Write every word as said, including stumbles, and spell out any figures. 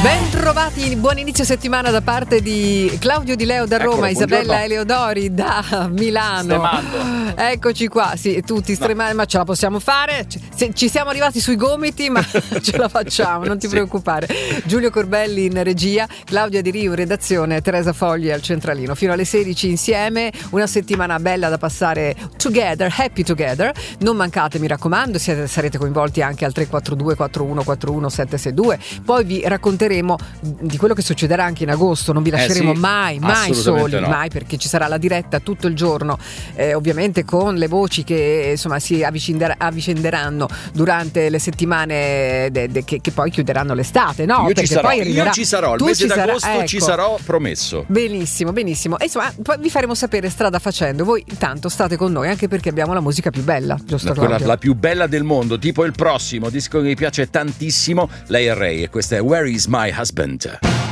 Ben trovati, buon inizio settimana da parte di Claudio Di Leo da Roma, Eccolo, Isabella Eleodori da Milano. Stremando. Eccoci qua, sì, tutti stremando, no. Ma ce la possiamo fare? C- ci siamo arrivati sui gomiti, ma ce la facciamo, non ti sì. preoccupare. Giulio Corbelli in regia, Claudia Di Rio in redazione, Teresa Fogli al centralino. Fino alle sedici insieme, una settimana bella da passare together, happy together. Non mancate, mi raccomando, siete, sarete coinvolti anche al tre quattro due quattro uno quattro uno sette sei due. Poi vi racconteremo di quello che succederà anche in agosto. Non vi lasceremo eh sì, mai, mai soli, no. mai, perché ci sarà la diretta tutto il giorno, eh, ovviamente con le voci che insomma si avvicender- avvicenderanno durante le settimane de- de- che-, che poi chiuderanno l'estate, no? Io perché ci sarò, poi arriverà, io ci sarò, il tu mese ci d'agosto sarà, ecco. ci sarò, promesso. Benissimo, benissimo. E insomma, poi vi faremo sapere strada facendo. Voi intanto state con noi, anche perché abbiamo la musica più bella, giusto la, Claudio? Quella, la più bella del mondo, tipo il prossimo disco che mi piace tantissimo, l'A R A, e questa è Where Is My Husband.